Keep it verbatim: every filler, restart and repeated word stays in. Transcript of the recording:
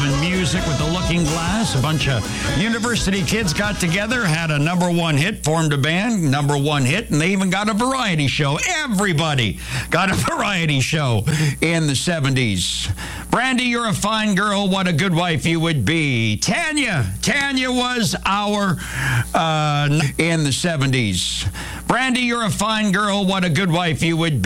in music with The Looking Glass. A bunch of university kids got together, had a number one hit, formed a band, number one hit, and they even got a variety show. Everybody got a variety show in the seventies. Brandy, you're a fine girl. What a good wife you would be. Tanya. Tanya was our uh, in the seventies. Brandy, you're a fine girl. What a good wife you would be.